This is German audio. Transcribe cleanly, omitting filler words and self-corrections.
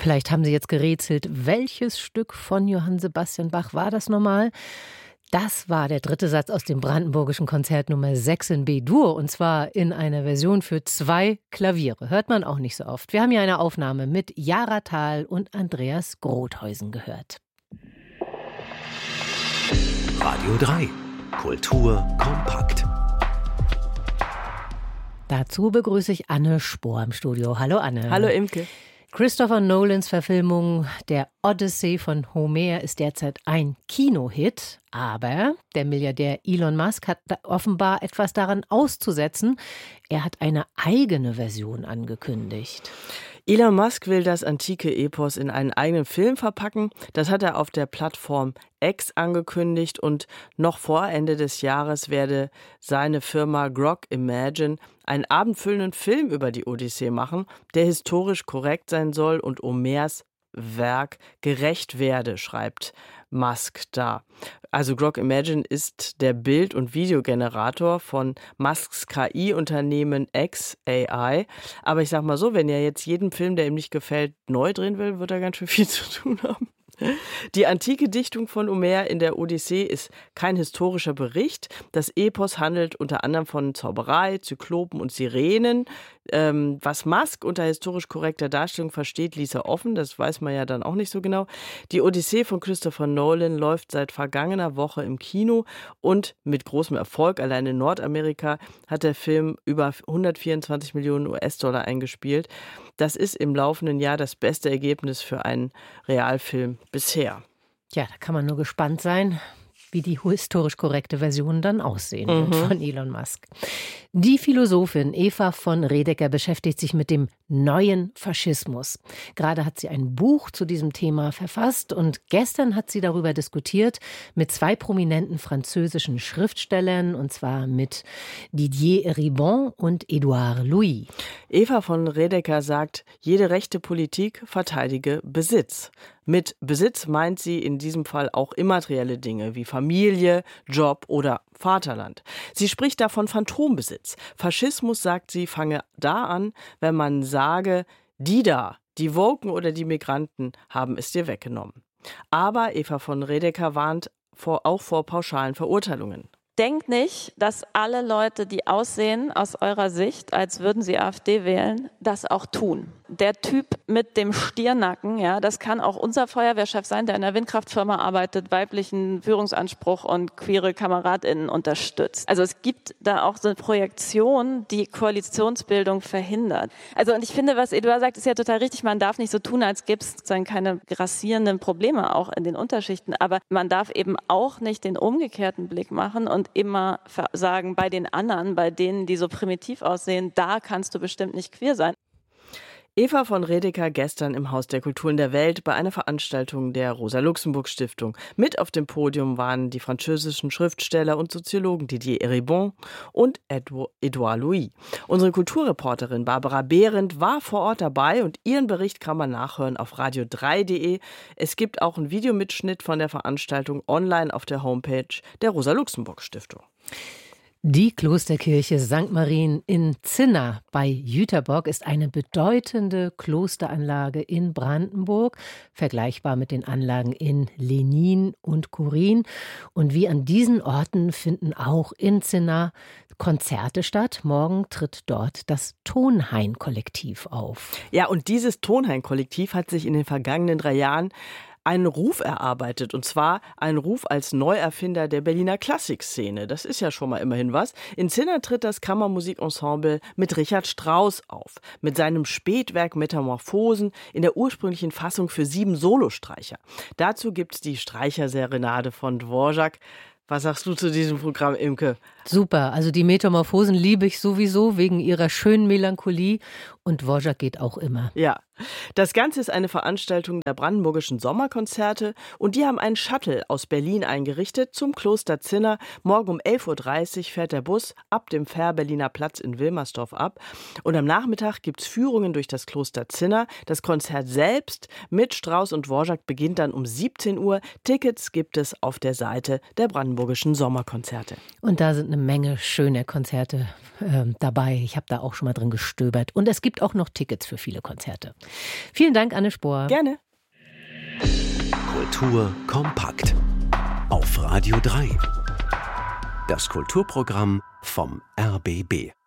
Vielleicht haben Sie jetzt gerätselt, welches Stück von Johann Sebastian Bach war das nochmal? Das war der dritte Satz aus dem Brandenburgischen Konzert Nummer 6 in B-Dur, und zwar in einer Version für 2 Klaviere. Hört man auch nicht so oft. Wir haben hier eine Aufnahme mit Jara Thal und Andreas Grothäusen gehört. Radio 3. Kultur kompakt. Dazu begrüße ich Anne Spohr im Studio. Hallo Anne. Hallo Imke. Christopher Nolans Verfilmung der Odyssey von Homer ist derzeit ein Kinohit, aber der Milliardär Elon Musk hat offenbar etwas daran auszusetzen. Er hat eine eigene Version angekündigt. Elon Musk will das antike Epos in einen eigenen Film verpacken. Das hat er auf der Plattform X angekündigt, und noch vor Ende des Jahres werde seine Firma Grok Imagine einen abendfüllenden Film über die Odyssee machen, der historisch korrekt sein soll und Homers Werk gerecht werde, schreibt Musk da. Also Grok Imagine ist der Bild- und Videogenerator von Musks KI-Unternehmen xAI. Aber ich sag mal so, wenn er jetzt jeden Film, der ihm nicht gefällt, neu drehen will, wird er ganz schön viel zu tun haben. Die antike Dichtung von Homer in der Odyssee ist kein historischer Bericht. Das Epos handelt unter anderem von Zauberei, Zyklopen und Sirenen. Was Musk unter historisch korrekter Darstellung versteht, ließ er offen. Das weiß man ja dann auch nicht so genau. Die Odyssee von Christopher Nolan läuft seit vergangener Woche im Kino und mit großem Erfolg. Allein in Nordamerika hat der Film über 124 Millionen US-Dollar eingespielt. Das ist im laufenden Jahr das beste Ergebnis für einen Realfilm bisher. Ja, da kann man nur gespannt sein, wie die historisch korrekte Version dann aussehen wird von Elon Musk. Die Philosophin Eva von Redeker beschäftigt sich mit dem neuen Faschismus. Gerade hat sie ein Buch zu diesem Thema verfasst, und gestern hat sie darüber diskutiert mit 2 prominenten französischen Schriftstellern, und zwar mit Didier Ribon und Édouard Louis. Eva von Redeker sagt, jede rechte Politik verteidige Besitz. Mit Besitz meint sie in diesem Fall auch immaterielle Dinge wie Familie, Job oder Vaterland. Sie spricht da von Phantombesitz. Faschismus, sagt sie, fange da an, wenn man sage, die da, die Woken oder die Migranten haben es dir weggenommen. Aber Eva von Redeker warnt auch vor pauschalen Verurteilungen. Denkt nicht, dass alle Leute, die aussehen aus eurer Sicht, als würden sie AfD wählen, das auch tun. Der Typ mit dem Stirnacken, ja, das kann auch unser Feuerwehrchef sein, der in einer Windkraftfirma arbeitet, weiblichen Führungsanspruch und queere KameradInnen unterstützt. Also es gibt da auch so eine Projektion, die Koalitionsbildung verhindert. Also, und ich finde, was Eduard sagt, ist ja total richtig. Man darf nicht so tun, als gäbe es sozusagen keine grassierenden Probleme auch in den Unterschichten. Aber man darf eben auch nicht den umgekehrten Blick machen und immer sagen, bei den anderen, bei denen, die so primitiv aussehen, da kannst du bestimmt nicht queer sein. Eva von Redeker gestern im Haus der Kulturen der Welt bei einer Veranstaltung der Rosa-Luxemburg-Stiftung. Mit auf dem Podium waren die französischen Schriftsteller und Soziologen Didier Ribon und Édouard Louis. Unsere Kulturreporterin Barbara Behrendt war vor Ort dabei, und ihren Bericht kann man nachhören auf radio3.de. Es gibt auch einen Videomitschnitt von der Veranstaltung online auf der Homepage der Rosa-Luxemburg-Stiftung. Die Klosterkirche St. Marien in Zinna bei Jüterbock ist eine bedeutende Klosteranlage in Brandenburg, vergleichbar mit den Anlagen in Lenin und Kurin. Und wie an diesen Orten finden auch in Zinna Konzerte statt. Morgen tritt dort das Tonhain-Kollektiv auf. Ja, und dieses Tonhain-Kollektiv hat sich in den vergangenen 3 Jahren einen Ruf erarbeitet, und zwar einen Ruf als Neuerfinder der Berliner Klassikszene. Das ist ja schon mal immerhin was. In Zinna tritt das Kammermusikensemble mit Richard Strauss auf, mit seinem Spätwerk Metamorphosen in der ursprünglichen Fassung für 7 Solostreicher. Dazu gibt's die Streicherserenade von Dvorak. Was sagst du zu diesem Programm, Imke? Super, also die Metamorphosen liebe ich sowieso wegen ihrer schönen Melancholie, und Dvorak geht auch immer. Ja, das Ganze ist eine Veranstaltung der Brandenburgischen Sommerkonzerte, und die haben einen Shuttle aus Berlin eingerichtet zum Kloster Zinna. Morgen um 11.30 Uhr fährt der Bus ab dem Fähr-Berliner Platz in Wilmersdorf ab, und am Nachmittag gibt es Führungen durch das Kloster Zinna. Das Konzert selbst mit Strauss und Dvorak beginnt dann um 17 Uhr. Tickets gibt es auf der Seite der Brandenburgischen Sommerkonzerte. Und da sind eine Menge schöne Konzerte dabei. Ich habe da auch schon mal drin gestöbert. Und es gibt auch noch Tickets für viele Konzerte. Vielen Dank, Anne Spohr. Gerne. Kultur kompakt. Auf Radio 3. Das Kulturprogramm vom RBB.